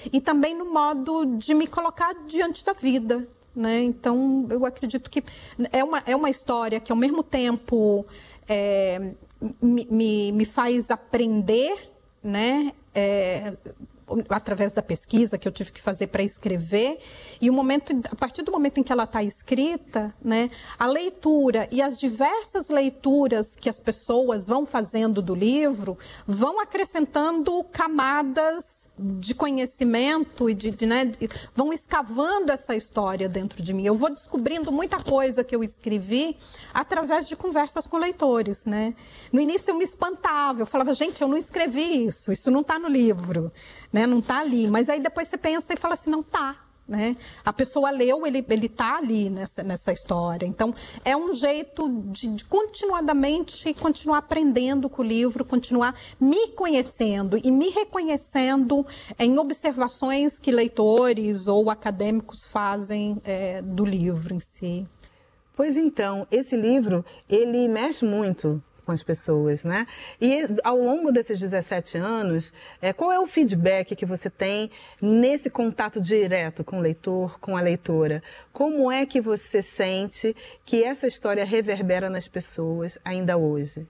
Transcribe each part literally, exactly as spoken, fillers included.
e também no modo de me colocar diante da vida, né? Então, eu acredito que é uma, é uma história que, ao mesmo tempo, é, me, me, me faz aprender, né? É, através da pesquisa que eu tive que fazer para escrever, e o momento, a partir do momento em que ela está escrita, né, a leitura e as diversas leituras que as pessoas vão fazendo do livro vão acrescentando camadas de conhecimento e de, de, né, vão escavando essa história dentro de mim. Eu vou descobrindo muita coisa que eu escrevi através de conversas com leitores, né? No início eu me espantava, eu falava, gente, eu não escrevi isso, isso não está no livro, né? Não está ali, mas aí depois você pensa e fala assim, não está, né? A pessoa leu, ele ele está ali nessa, nessa história. Então, é um jeito de, de continuadamente continuar aprendendo com o livro, continuar me conhecendo e me reconhecendo em observações que leitores ou acadêmicos fazem é, do livro em si. Pois então, esse livro, ele mexe muito com as pessoas, né? E ao longo desses dezessete anos, é, qual é o feedback que você tem nesse contato direto com o leitor, com a leitora? Como é que você sente que essa história reverbera nas pessoas ainda hoje?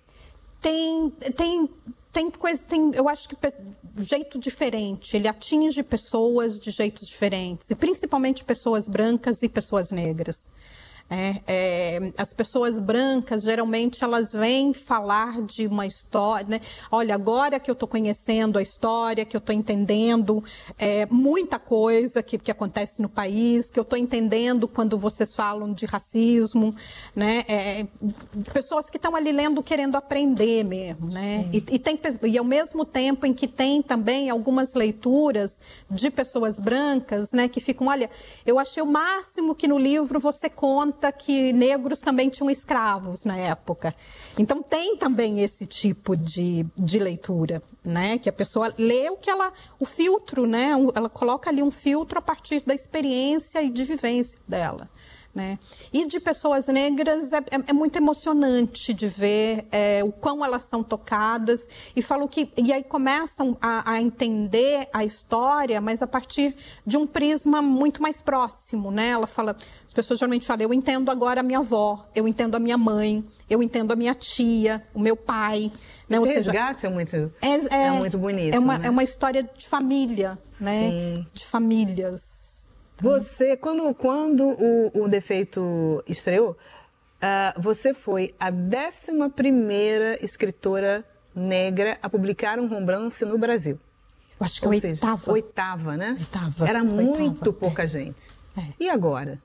Tem, tem, tem coisa, tem, eu acho que jeito diferente, ele atinge pessoas de jeitos diferentes, e principalmente pessoas brancas e pessoas negras. É, é, as pessoas brancas, geralmente, elas vêm falar de uma história, né? Olha, agora que eu estou conhecendo a história, que eu estou entendendo é, muita coisa que, que acontece no país, que eu estou entendendo quando vocês falam de racismo, né? É, pessoas que estão ali lendo, querendo aprender mesmo, né? E, e, tem, e ao mesmo tempo em que tem também algumas leituras de pessoas brancas, né? Que ficam, olha, eu achei o máximo que no livro você conta que negros também tinham escravos na época. Então tem também esse tipo de, de leitura, né? Que a pessoa lê o que ela, o filtro, né? Ela coloca ali um filtro a partir da experiência e de vivência dela, né? E de pessoas negras é, é, é muito emocionante de ver é, o quão elas são tocadas e falam que e aí começam a, a entender a história, mas a partir de um prisma muito mais próximo, né? Ela fala, as pessoas geralmente falam, eu entendo agora a minha avó, eu entendo a minha mãe, eu entendo a minha tia, o meu pai, né? Esse Ou seja, resgate é muito, é, é, é muito bonito, é uma, né? é uma história de família, né? Sim. De famílias. Você, quando, quando o, o Defeito estreou, uh, você foi a décima primeira escritora negra a publicar um romance no Brasil. Eu acho que Ou oitava. Seja, oitava, né? Oitava. Era Oitava, muito pouca é. gente. É. E agora?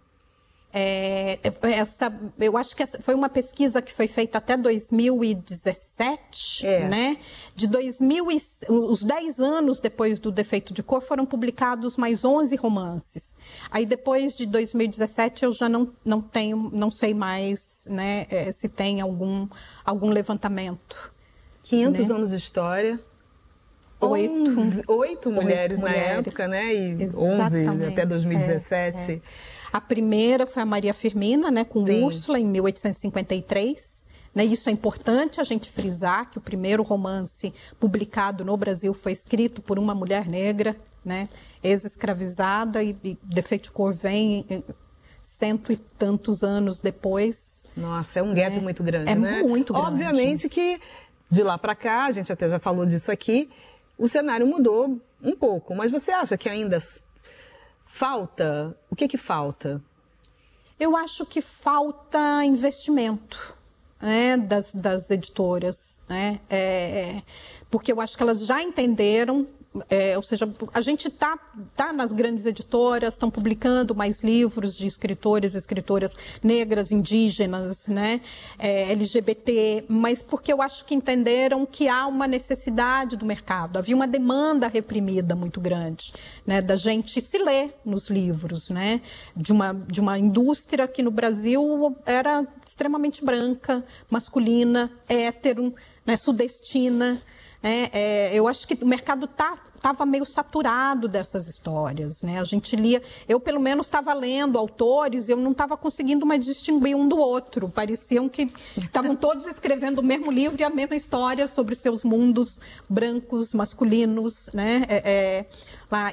É, essa, eu acho que essa foi uma pesquisa que foi feita até dois mil e dezessete, é. né? De dois mil e, os dez anos depois do Defeito de Cor foram publicados mais onze romances. Aí depois de dois mil e dezessete eu já não, não tenho, não sei mais, né, se tem algum, algum levantamento. quinhentos né? anos de história. Oito. onze, oito mulheres Oito na mulheres. época, né? E Exatamente. onze até dois mil e dezessete. É, é. A primeira foi a Maria Firmina, né, com Sim. Úrsula, em mil oitocentos e cinquenta e três. Né, isso é importante a gente frisar, que o primeiro romance publicado no Brasil foi escrito por uma mulher negra, né, ex-escravizada, e, e Defeito de Cor vem em, cento e tantos anos depois. Nossa, é um gap é, muito grande, é né? muito grande. Obviamente que de lá para cá, a gente até já falou disso aqui, o cenário mudou um pouco, mas você acha que ainda falta? O que que falta? Eu acho que falta investimento, né, das, das editoras, né, é, porque eu acho que elas já entenderam, é, ou seja, a gente está tá nas grandes editoras, estão publicando mais livros de escritores e escritoras negras, indígenas, né, é, L G B T, mas porque eu acho que entenderam que há uma necessidade do mercado, havia uma demanda reprimida muito grande, né, da gente se ler nos livros, né, de uma, de uma indústria que no Brasil era extremamente branca, masculina, hétero, né, sudestina. É, é, eu acho que o mercado tá, estava meio saturado dessas histórias, né? A gente lia, eu pelo menos estava lendo autores, eu não estava conseguindo mais distinguir um do outro. Pareciam que estavam todos escrevendo o mesmo livro e a mesma história sobre seus mundos brancos, masculinos, né? É, é, lá.